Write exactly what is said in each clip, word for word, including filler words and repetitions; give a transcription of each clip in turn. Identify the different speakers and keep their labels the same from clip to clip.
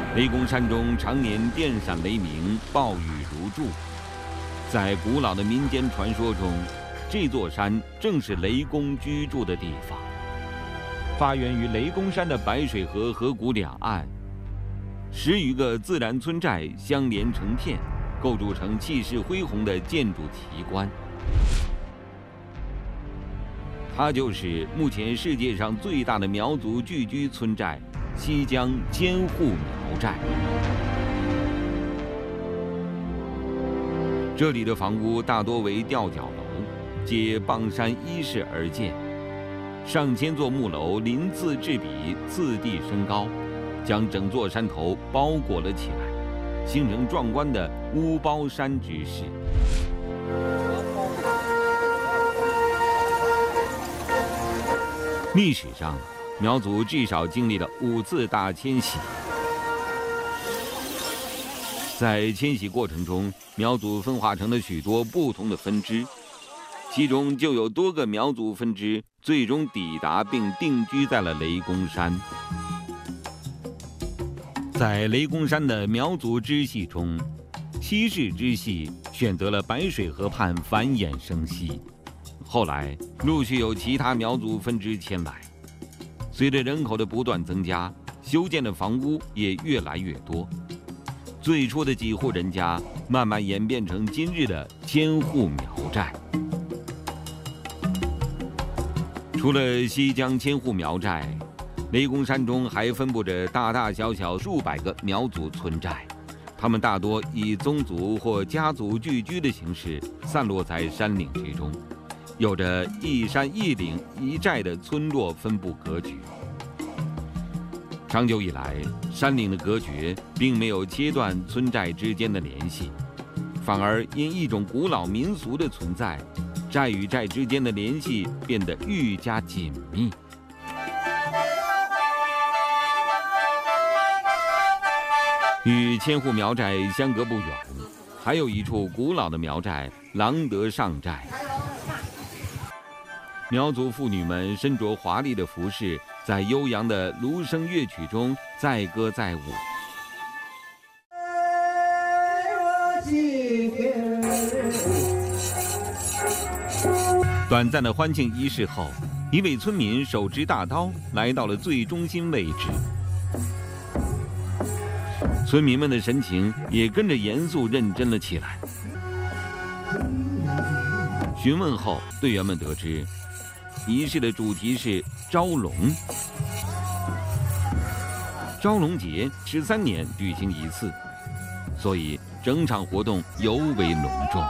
Speaker 1: 雷公山中常年电闪雷鸣，暴雨如注。在古老的民间传说中，这座山正是雷公居住的地方。发源于雷公山的白水河河谷两岸，十余个自然村寨相连成片，构筑成气势恢宏的建筑奇观。它就是目前世界上最大的苗族聚居村寨——西江千户苗寨。这里的房屋大多为吊脚楼，皆傍山依势而建，上千座木楼鳞次栉比，次第升高，将整座山头包裹了起来，形成壮观的屋包山之势。历史上，苗族至少经历了五次大迁徙。在迁徙过程中，苗族分化成了许多不同的分支，其中就有多个苗族分支最终抵达并定居在了雷公山。在雷公山的苗族支系中，西氏支系选择了白水河畔繁衍生息。后来，陆续有其他苗族分支迁来，随着人口的不断增加，修建的房屋也越来越多。最初的几户人家，慢慢演变成今日的千户苗寨。除了西江千户苗寨，雷公山中还分布着大大小小数百个苗族村寨，他们大多以宗族或家族聚居的形式散落在山岭之中，有着一山一岭一寨的村落分布格局。长久以来，山岭的隔绝并没有切断村寨之间的联系，反而因一种古老民俗的存在，寨与寨之间的联系变得愈加紧密。与千户苗寨相隔不远，还有一处古老的苗寨——郎德上寨。苗族妇女们身着华丽的服饰，在悠扬的芦笙乐曲中载歌载舞。短暂的欢庆仪式后，一位村民手执大刀来到了最中心位置，村民们的神情也跟着严肃认真了起来。询问后，队员们得知，仪式的主题是招龙。招龙节十三年举行一次，所以整场活动尤为隆重。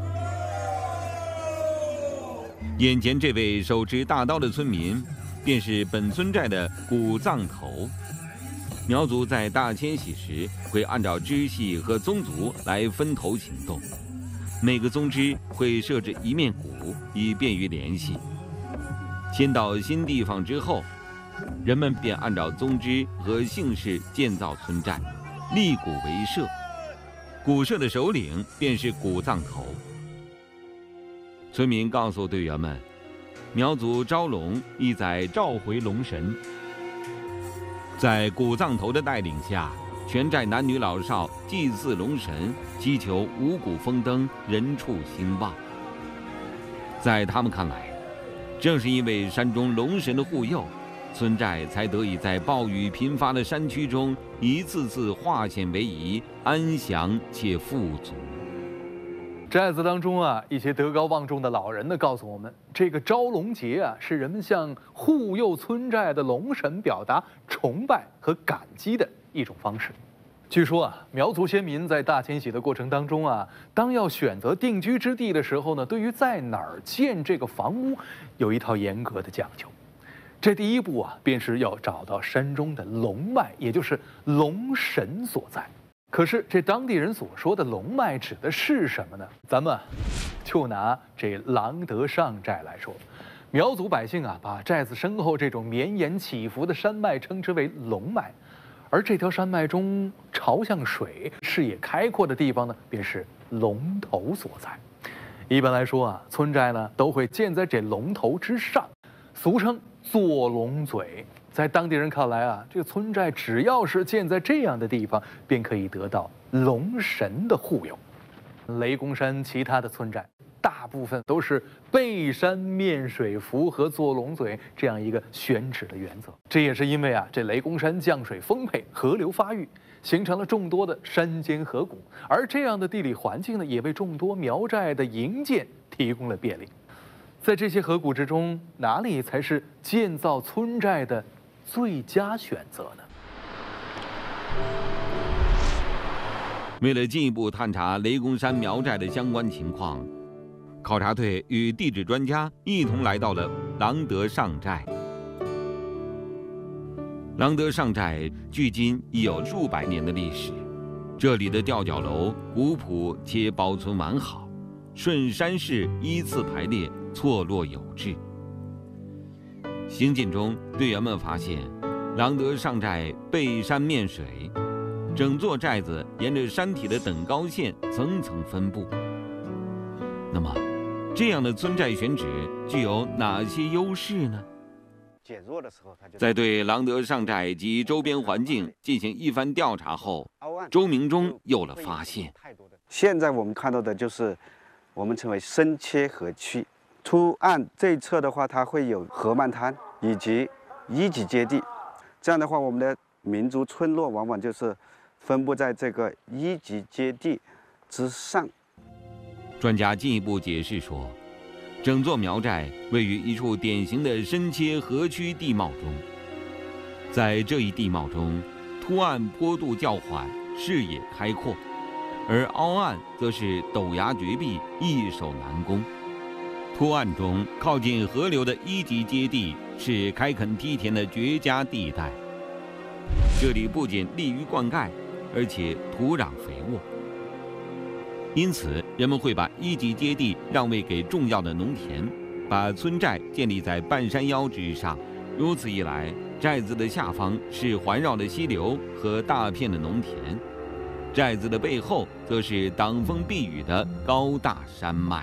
Speaker 1: 眼前这位手持大刀的村民，便是本村寨的古藏头。苗族在大迁徙时，会按照支系和宗族来分头行动，每个宗支会设置一面鼓，以便于联系。迁到新地方之后，人们便按照宗支和姓氏建造村寨，立鼓为社。鼓社的首领便是古藏头。村民告诉队员们，苗族招龙意在召回龙神。在古藏头的带领下，全寨男女老少祭祀龙神，祈求五谷丰登，人畜兴旺。在他们看来，正是因为山中龙神的护佑，村寨才得以在暴雨频发的山区中一次次化险为夷，安详且富足。
Speaker 2: 寨子当中啊，一些德高望重的老人呢告诉我们，这个招龙节啊，是人们向护佑村寨的龙神表达崇拜和感激的一种方式。据说啊，苗族先民在大迁徙的过程当中啊，当要选择定居之地的时候呢，对于在哪儿建这个房屋，有一套严格的讲究。这第一步啊，便是要找到山中的龙脉，也就是龙神所在。可是这当地人所说的龙脉指的是什么呢？咱们就拿这郎德上寨来说，苗族百姓啊，把寨子身后这种绵延起伏的山脉称之为龙脉，而这条山脉中朝向水、视野开阔的地方呢，便是龙头所在。一般来说啊，村寨呢都会建在这龙头之上，俗称坐龙嘴。 在当地人看来啊，这个村寨只要是建在这样的地方，便可以得到龙神的护佑。雷公山其他的村寨，大部分都是背山面水，符合坐龙嘴这样一个选址的原则。这也是因为啊，这雷公山降水丰沛，河流发育，形成了众多的山间河谷，而这样的地理环境呢，也为众多苗寨的营建提供了便利。在这些河谷之中，哪里才是建造村寨的最佳选择呢？
Speaker 1: 为了进一步探查雷公山苗寨的相关情况，考察队与地质专家一同来到了郎德上寨。郎德上寨距今已有数百年的历史，这里的吊脚楼古朴且保存完好，顺山势依次排列，错落有致。行进中，队员们发现，郎德上寨背山面水，整座寨子沿着山体的等高线层层分布。那么，这样的村寨选址具有哪些优势呢？在对郎德上寨及周边环境进行一番调查后，周明忠有了发现。
Speaker 3: 现在我们看到的就是我们称为深切河区。出岸这一侧的话，它会有河漫滩以及一级阶地。这样的话，我们的民族村落往往就是分布在这个一级阶地之上。
Speaker 1: 专家进一步解释说，整座苗寨位于一处典型的深切河区地貌中，在这一地貌中，凸岸坡度较缓，视野开阔，而凹岸则是陡崖绝壁，易守难攻。凸岸中靠近河流的一级阶地是开垦梯田的绝佳地带，这里不仅利于灌溉，而且土壤肥沃。因此，人们会把一级阶地让位给重要的农田，把村寨建立在半山腰之上。如此一来，寨子的下方是环绕的溪流和大片的农田，寨子的背后则是挡风避雨的高大山脉。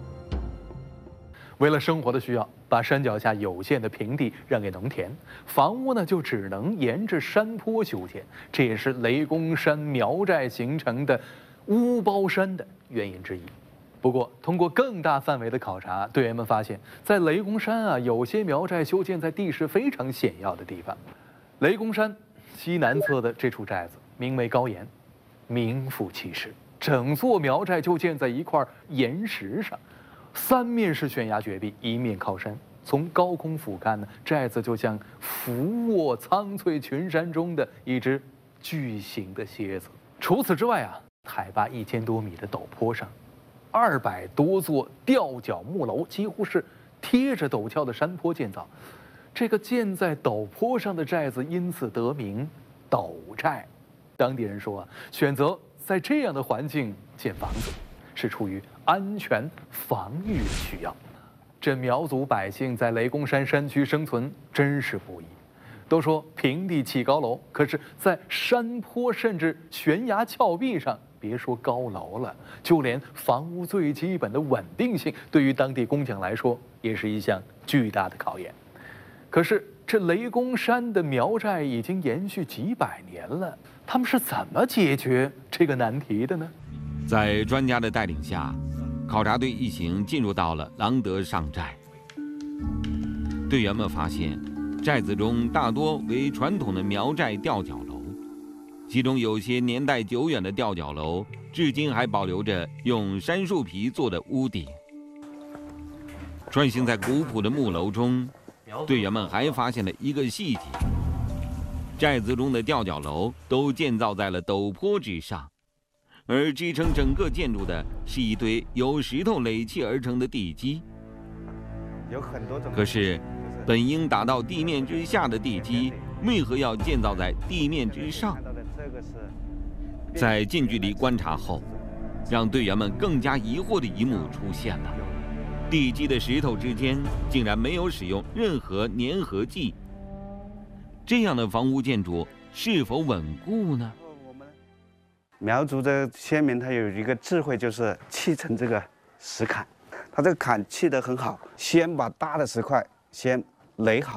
Speaker 2: 为了生活的需要，把山脚下有限的平地让给农田，房屋呢就只能沿着山坡修建，这也是雷公山苗寨形成的屋包山的原因之一。不过，通过更大范围的考察，队员们发现，在雷公山啊，有些苗寨修建在地势非常险要的地方。雷公山西南侧的这处寨子名为高岩，名副其实，整座苗寨就建在一块岩石上，三面是悬崖绝壁，一面靠山。从高空俯瞰呢，寨子就像俯卧苍翠群山中的一只巨型的蝎子。除此之外啊，海拔一千多米的陡坡上，二百多座吊脚木楼几乎是贴着陡峭的山坡建造。这个建在陡坡上的寨子因此得名陡寨。当地人说啊，选择在这样的环境建房子，是出于安全防御的需要。这苗族百姓在雷公山山区生存真是不易。都说平地起高楼，可是，在山坡甚至悬崖峭壁上，别说高楼了，就连房屋最基本的稳定性，对于当地工匠来说，也是一项巨大的考验。可是，这雷公山的苗寨已经延续几百年了，他们是怎么解决这个难题的呢？
Speaker 1: 在专家的带领下，考察队一行进入到了郎德上寨。队员们发现，寨子中大多为传统的苗寨吊脚楼，其中有些年代久远的吊脚楼，至今还保留着用杉树皮做的屋顶。穿行在古朴的木楼中，队员们还发现了一个细节：寨子中的吊脚楼都建造在了陡坡之上，而支撑整个建筑的是一堆由石头垒砌而成的地基。
Speaker 3: 有很多种。
Speaker 1: 可是，本应打到地面之下的地基，为何要建造在地面之上？在近距离观察后，让队员们更加疑惑的一幕出现了：地基的石头之间竟然没有使用任何粘合剂。这样的房屋建筑是否稳固呢？
Speaker 3: 苗族的先民他有一个智慧，就是砌成这个石坎，他这个坎砌得很好，先把大的石块先垒好，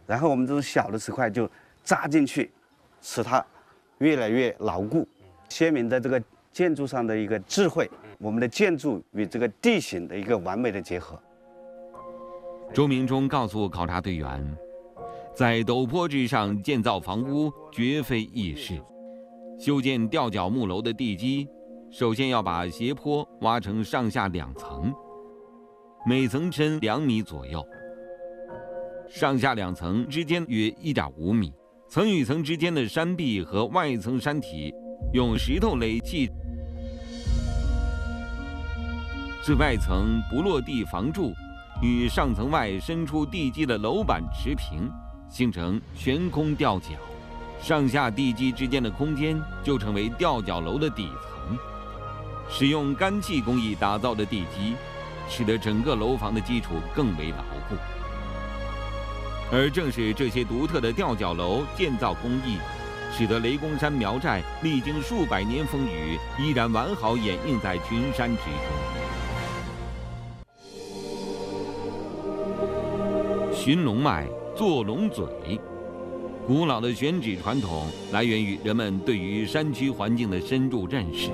Speaker 3: 然后我们这种小的石块就扎进去，使它越来越牢固，鲜明的这个建筑上的一个智慧，我们的建筑与这个地形的一个完美的结合。
Speaker 1: 周明忠告诉考察队员，在陡坡之上建造房屋绝非易事。修建吊脚木楼的地基，首先要把斜坡挖成上下两层，每层深两米左右，上下两层之间约 一点五米。层与层之间的山壁和外层山体用石头垒砌，使外层不落地防柱与上层外伸出地基的楼板持平，形成悬空吊脚。上下地基之间的空间就成为吊脚楼的底层。使用干砌工艺打造的地基，使得整个楼房的基础更为牢固。而正是这些独特的吊脚楼建造工艺，使得雷公山苗寨历经数百年风雨，依然完好掩映在群山之中。寻龙脉，坐龙嘴。古老的选址传统来源于人们对于山区环境的深入认识。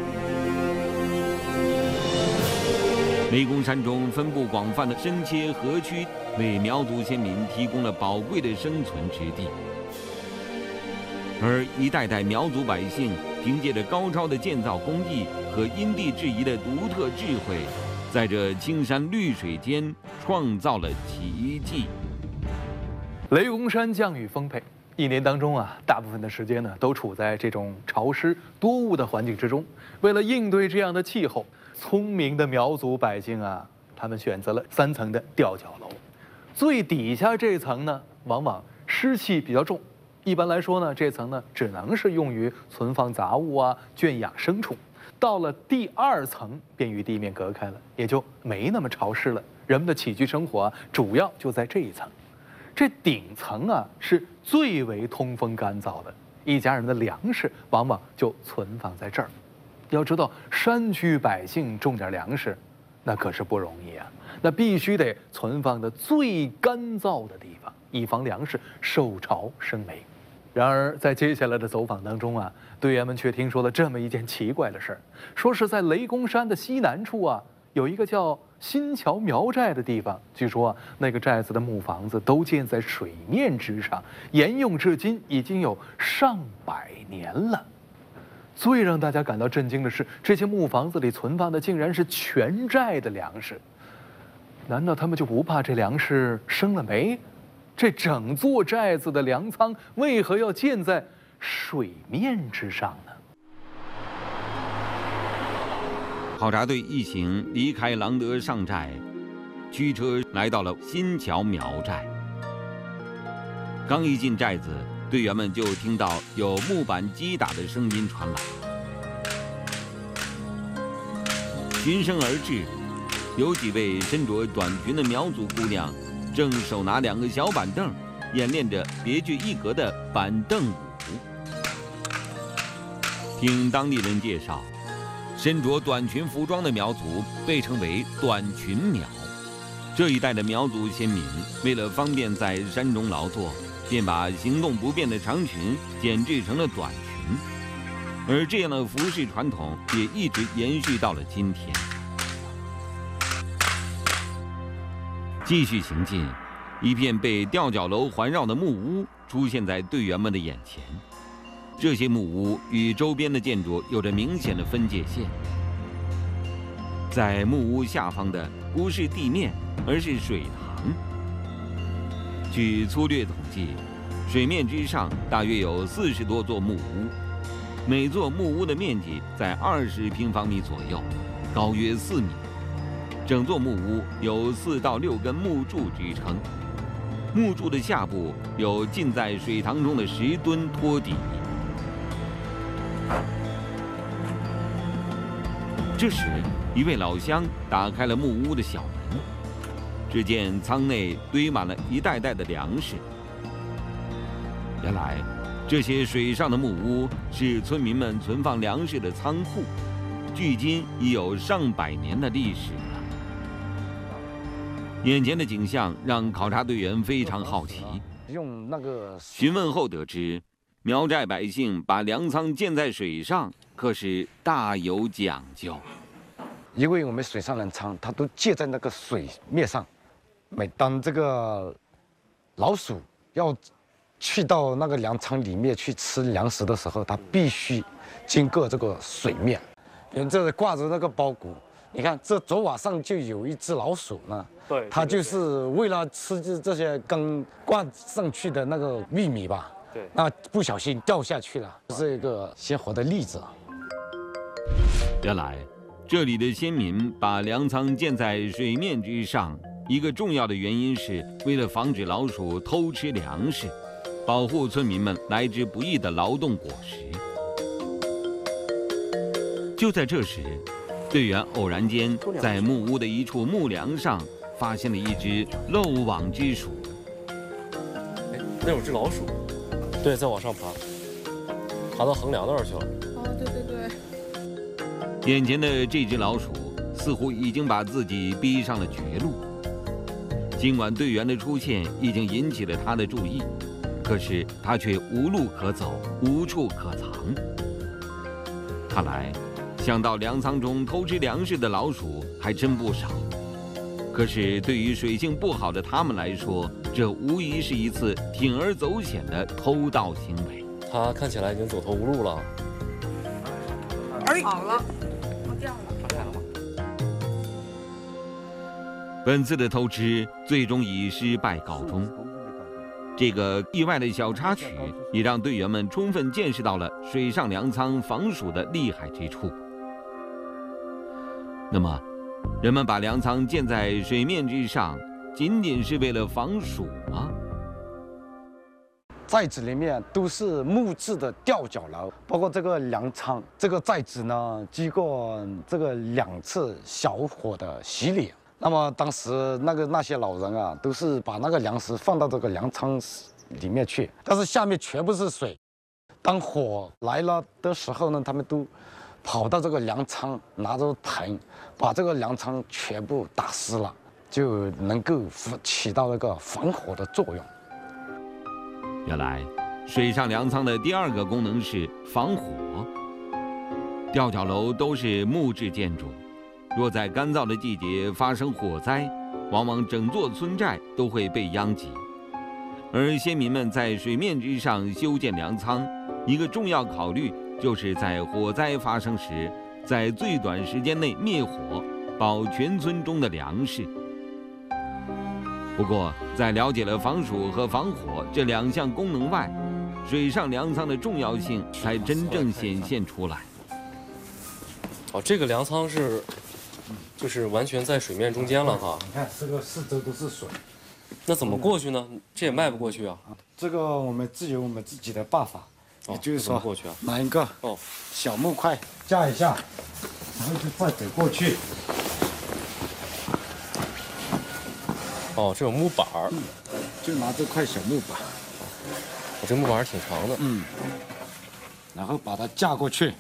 Speaker 1: 雷公山中分布广泛的深切河区，为苗族先民提供了宝贵的生存之地。而一代代苗族百姓凭借着高超的建造工艺和因地制宜的独特智慧，在这青山绿水间创造了奇迹。
Speaker 2: 雷公山降雨丰沛，一年当中啊，大部分的时间呢都处在这种潮湿多雾的环境之中。为了应对这样的气候，聪明的苗族百姓啊，他们选择了三层的吊脚楼。最底下这层呢，往往湿气比较重，一般来说呢，这层呢只能是用于存放杂物啊、圈养牲畜。到了第二层，便与地面隔开了，也就没那么潮湿了。人们的起居生活啊，主要就在这一层。这顶层啊是最为通风干燥的，一家人的粮食往往就存放在这儿。要知道，山区百姓种点粮食，那可是不容易啊，那必须得存放的最干燥的地方，以防粮食受潮生霉。然而，在接下来的走访当中啊，队员们却听说了这么一件奇怪的事儿，说是在雷公山的西南处啊，有一个叫新桥苗寨的地方，据说啊，那个寨子的木房子都建在水面之上，沿用至今已经有上百年了。最让大家感到震惊的是，这些木房子里存放的竟然是全寨的粮食。难道他们就不怕这粮食生了霉？这整座寨子的粮仓为何要建在水面之上呢？
Speaker 1: 考察队一行离开郎德上寨，驱车来到了新桥苗寨。刚一进寨子，队员们就听到有木板击打的声音传来。循声而至，有几位身着短裙的苗族姑娘，正手拿两个小板凳，演练着别具一格的板凳舞。听当地人介绍，身着短裙服装的苗族被称为短裙苗。这一代的苗族先民为了方便在山中劳作，便把行动不便的长裙剪制成了短裙，而这样的服饰传统也一直延续到了今天。继续行进，一片被吊脚楼环绕的木屋出现在队员们的眼前。这些木屋与周边的建筑有着明显的分界线。在木屋下方的不是地面，而是水塘。据粗略统计，水面之上大约有四十多座木屋，每座木屋的面积在二十平方米左右，高约四米。整座木屋有四到六根木柱支撑，木柱的下部有浸在水塘中的石墩托底。这时，一位老乡打开了木屋的小门，只见舱内堆满了一袋袋的粮食。原来，这些水上的木屋是村民们存放粮食的仓库，距今已有上百年的历史了。眼前的景象让考察队员非常好奇，
Speaker 4: 用那个
Speaker 1: 询问后得知，苗寨百姓把粮仓建在水上，可是大有讲究。
Speaker 4: 因为我们水上粮仓它都建在那个水面上，每当这个老鼠要去到那个粮仓里面去吃粮食的时候，它必须经过这个水面。因为这挂着那个包谷，你看这昨晚上就有一只老鼠呢，
Speaker 5: 对，
Speaker 4: 它就是为了吃这这些刚挂上去的那个玉米吧，
Speaker 5: 对，
Speaker 4: 那不小心掉下去了，这是一个鲜活的例子。
Speaker 1: 原来，这里的先民把粮仓建在水面之上，一个重要的原因是为了防止老鼠偷吃粮食，保护村民们来之不易的劳动果实。就在这时，队员偶然间在木屋的一处木梁上发现了一只漏网之鼠。
Speaker 5: 哎，那有只老鼠，对，在往上爬，爬到横梁那儿去了。
Speaker 6: 哦，对对对。
Speaker 1: 眼前的这只老鼠似乎已经把自己逼上了绝路。尽管队员的出现已经引起了他的注意，可是他却无路可走，无处可藏。看来，想到粮仓中偷吃粮食的老鼠还真不少。可是对于水性不好的他们来说，这无疑是一次铤而走险的偷盗行为。
Speaker 5: 他看起来已经走投无路了。
Speaker 6: 哎，好了，我掉了。
Speaker 5: 发现了吗？
Speaker 1: 本次的偷吃最终以失败告终。这个意外的小插曲也让队员们充分见识到了水上粮仓防鼠的厉害之处。那么，人们把粮仓建在水面之上，仅仅是为了防鼠吗？
Speaker 4: 寨子里面都是木质的吊脚楼，包括这个粮仓。这个寨子呢，经过这个两次小火的洗礼。那么当时那个那些老人啊，都是把那个粮食放到这个粮仓里面去，但是下面全部是水。当火来了的时候呢，他们都跑到这个粮仓，拿着盆把这个粮仓全部打湿了，就能够起到那个防火的作用。
Speaker 1: 原来，水上粮仓的第二个功能是防火。吊脚楼都是木质建筑，若在干燥的季节发生火灾，往往整座村寨都会被殃及。而先民们在水面之上修建粮仓，一个重要考虑就是在火灾发生时，在最短时间内灭火，保全村中的粮食。不过，在了解了防暑和防火这两项功能外，水上粮仓的重要性才真正显现出来。
Speaker 5: 哦，这个粮仓是，就是完全在水面中间了哈。
Speaker 4: 你看，这个四周都是水，
Speaker 5: 那怎么过去呢？这也迈不过去啊。
Speaker 4: 这个我们自有我们自己的办法，也就是说，
Speaker 5: 过去啊，
Speaker 4: 拿一个
Speaker 5: 哦
Speaker 4: 小木块架一下，然后就再走过去。
Speaker 5: 哦，这有木板儿，
Speaker 4: 就拿这块小木板，
Speaker 5: 我这木板儿挺长的。
Speaker 4: 嗯，然后把它架过去。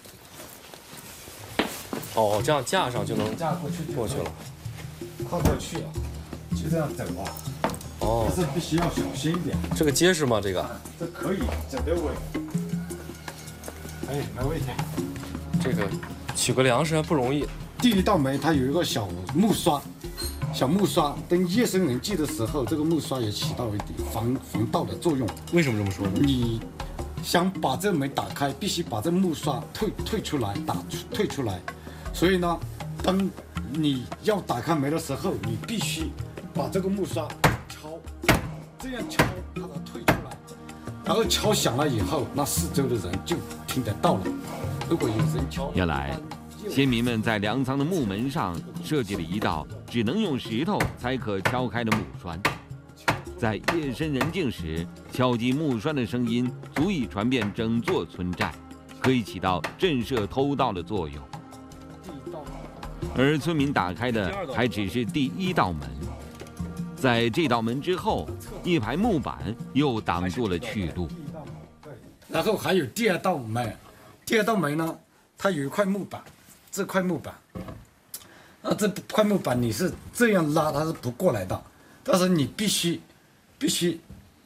Speaker 5: 哦，这样架上就能
Speaker 4: 架过去
Speaker 5: 过去了。
Speaker 4: 跨过去啊，就这样走啊。
Speaker 5: 哦，
Speaker 4: 但是必须要小心一点。
Speaker 5: 这个结实吗？这个？
Speaker 4: 这可以走得稳。哎，没问题。
Speaker 5: 这个取个粮食还不容易。
Speaker 4: 第一道门它有一个小木刷。小木刷，等夜深人静的时候，这个木刷也起到一点防防盗的作用。
Speaker 5: 为什么这么说呢？
Speaker 4: 你想把这门打开，必须把这木刷退退出来，打出退出来。所以呢，当你要打开门的时候，你必须把这个木刷敲，这样敲把它退出来，然后敲响了以后，那四周的人就听得到了。如果有人敲，
Speaker 1: 原来。先民们在粮仓的木门上设计了一道只能用石头才可敲开的木栓，在夜深人静时，敲击木栓的声音足以传遍整座村寨，可以起到震慑偷盗的作用。而村民打开的还只是第一道门，在这道门之后，一排木板又挡住了去路。
Speaker 4: 然后还有第二道门，第二道门呢，它有一块木板。这块木板，啊，这块木板你是这样拉，它是不过来的，但是你必须，必须